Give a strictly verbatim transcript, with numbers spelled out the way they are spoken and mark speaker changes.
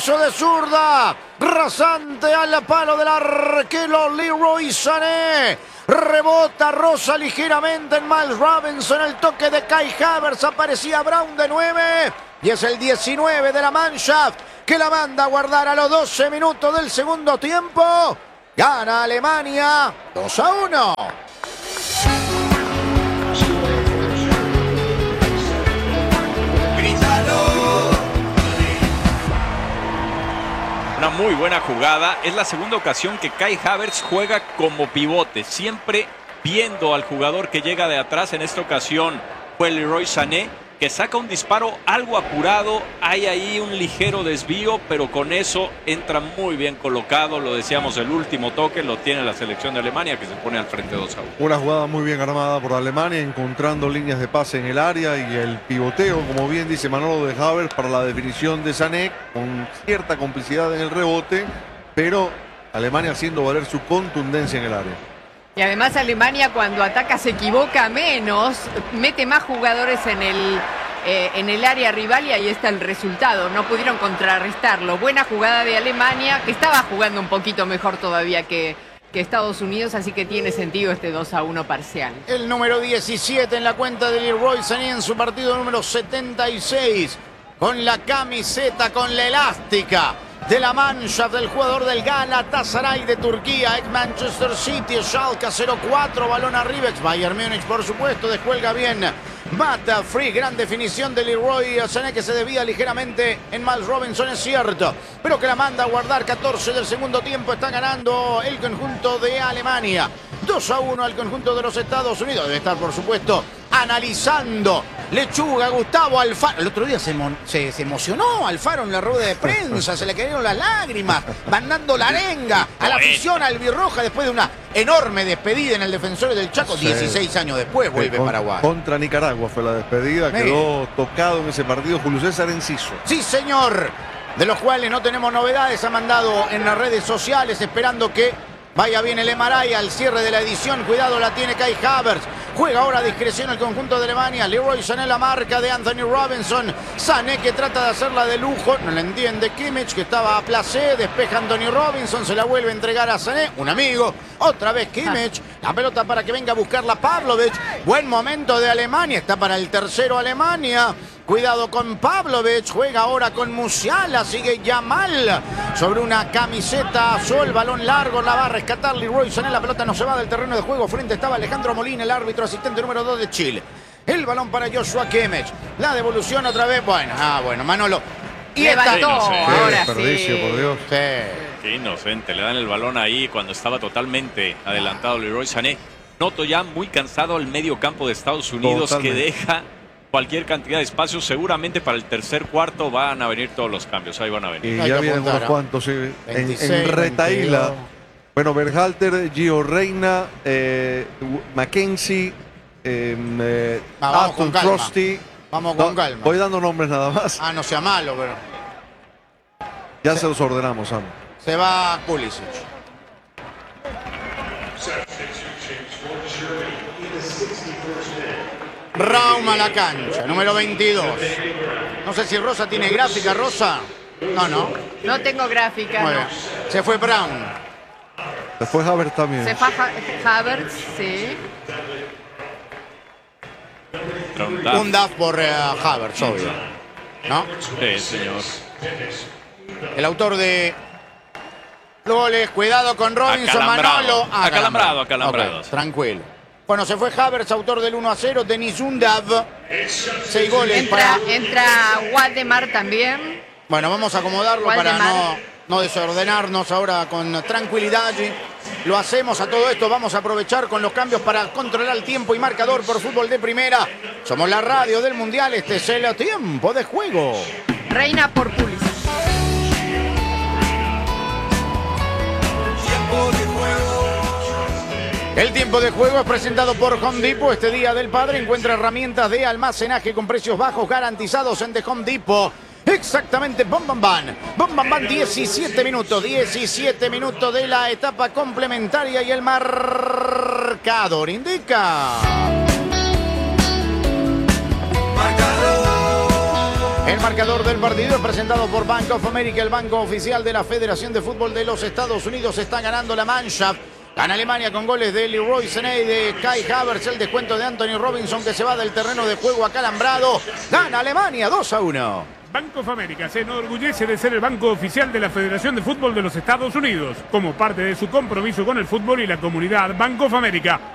Speaker 1: hizo de zurda. Rasante al palo del arquero Leroy Sané. Rebota Rosa ligeramente en Miles Robinson. El toque de Kai Havertz. Aparecía Brown de nueve. Y es el diecinueve de la Mannschaft que la manda a guardar a los doce minutos del segundo tiempo. Gana Alemania dos a uno.
Speaker 2: Una muy buena jugada. Es la segunda ocasión que Kai Havertz juega como pivote, siempre viendo al jugador que llega de atrás. En esta ocasión fue Leroy Sané, que saca un disparo algo apurado. Hay ahí un ligero desvío, pero con eso entra muy bien colocado. Lo decíamos, el último toque lo tiene la selección de Alemania, que se pone al frente dos a uno.
Speaker 3: Una jugada muy bien armada por Alemania, encontrando líneas de pase en el área y el pivoteo, como bien dice Manolo, de Havertz para la definición de Sané, con cierta complicidad en el rebote, pero Alemania haciendo valer su contundencia en el área.
Speaker 4: Y además Alemania, cuando ataca, se equivoca menos, mete más jugadores en el, eh, en el área rival, y ahí está el resultado. No pudieron contrarrestarlo. Buena jugada de Alemania, que estaba jugando un poquito mejor todavía que, que Estados Unidos, así que tiene sentido este dos a uno parcial.
Speaker 1: El número diecisiete en la cuenta de Leroy Sané en su partido número setenta y seis. Con la camiseta, con la elástica de la Mannschaft, del jugador del Galatasaray de Turquía, ex Manchester City, Schalke cero cuatro, balón arriba, ex Bayern Múnich, por supuesto, descuelga bien Mata Free, gran definición de Leroy Sané, que se desvía ligeramente en Miles Robinson, es cierto, pero que la manda a guardar. Catorce del segundo tiempo, está ganando el conjunto de Alemania. dos a uno al conjunto de los Estados Unidos. Debe estar, por supuesto, analizando Lechuga, Gustavo Alfaro. El otro día se, se, se emocionó Alfaro en la rueda de prensa, se le cayeron las lágrimas, mandando la arenga a la afición albirroja después de una enorme despedida en el Defensor del Chaco. Sí. dieciséis años después vuelve
Speaker 3: con,
Speaker 1: Paraguay.
Speaker 3: Contra Nicaragua fue la despedida, Mira. Quedó tocado en ese partido Julio César Enciso.
Speaker 1: Sí, señor, de los cuales no tenemos novedades. Ha mandado en las redes sociales esperando que vaya bien el M R I al cierre de la edición. Cuidado, la tiene Kai Havertz. Juega ahora a discreción el conjunto de Alemania. Leroy Sané, la marca de Anthony Robinson. Sané, que trata de hacerla de lujo. No la entiende Kimmich, que estaba a placer. Despeja Anthony Robinson. Se la vuelve a entregar a Sané. Un amigo. Otra vez Kimmich. La pelota para que venga a buscarla Pavlovic. Buen momento de Alemania. Está para el tercero Alemania. Cuidado con Pavlovic, juega ahora con Musiala, sigue Yamal sobre una camiseta azul, balón largo, la va a rescatar Leroy Sané, la pelota no se va del terreno de juego, frente estaba Alejandro Molina, el árbitro asistente número dos de Chile. El balón para Joshua Kimmich, la devolución otra vez, bueno, ah, bueno, Manolo.
Speaker 4: Y levantó, ahora
Speaker 3: sí. Desperdicio, por Dios.
Speaker 1: Sí.
Speaker 2: Qué inocente, le dan el balón ahí cuando estaba totalmente adelantado Leroy Sané. Noto ya muy cansado el medio campo de Estados Unidos, totalmente, que deja cualquier cantidad de espacio. Seguramente para el tercer cuarto van a venir todos los cambios. Ahí van a venir.
Speaker 3: Y ya vienen unos cuantos, sí. veintiséis, en, en retaíla. veintidós. Bueno, Berhalter, Gio Reina, eh, Mackenzie, eh, eh,
Speaker 1: ah, Aston Trusty. Vamos con
Speaker 3: no,
Speaker 1: calma.
Speaker 3: Voy dando nombres nada más.
Speaker 1: Ah, no sea malo, pero
Speaker 3: ya
Speaker 1: se,
Speaker 3: se los ordenamos, Sam.
Speaker 1: Se va Pulisic. Raum a la cancha, número veintidós. No sé si Rosa tiene gráfica, Rosa. No, no.
Speaker 4: No tengo gráfica.
Speaker 1: Bueno,
Speaker 4: no.
Speaker 1: Se fue Brown.
Speaker 3: Se fue Havertz también.
Speaker 4: Se fue Havertz, sí.
Speaker 1: Un D A F por uh, Havertz, obvio. ¿No?
Speaker 2: Sí, señor.
Speaker 1: El autor de los goles, cuidado con Robinson,
Speaker 2: acalambrado.
Speaker 1: Manolo.
Speaker 2: Ah, acalambrado, acalambrado.
Speaker 1: Okay, tranquilo. Bueno, se fue Havertz, autor del uno a cero. Denis Undav, seis goles.
Speaker 4: Entra,
Speaker 1: para...
Speaker 4: entra Waldemar también.
Speaker 1: Bueno, vamos a acomodarlo Waldemar. para no, no desordenarnos ahora con tranquilidad. Lo hacemos a todo esto. Vamos a aprovechar con los cambios para controlar el tiempo y marcador por Fútbol de Primera. Somos la radio del Mundial. Este es el tiempo de juego.
Speaker 4: Reina por Pulisic.
Speaker 1: Tiempo de juego. El tiempo de juego es presentado por Home Depot. Este Día del Padre encuentra herramientas de almacenaje con precios bajos garantizados en The Home Depot. Exactamente, Bom Bam Bam. Bom Bam Bam, diecisiete minutos. diecisiete minutos de la etapa complementaria y el marcador indica. Marcador. El marcador del partido es presentado por Bank of America, el banco oficial de la Federación de Fútbol de los Estados Unidos. Está ganando la Mannschaft. Gana Alemania con goles de Leroy Sané y de Kai Havertz. El descuento de Anthony Robinson que se va del terreno de juego acalambrado. Gana Alemania dos a uno.
Speaker 5: Bank of America se enorgullece de ser el banco oficial de la Federación de Fútbol de los Estados Unidos. Como parte de su compromiso con el fútbol y la comunidad, Bank of America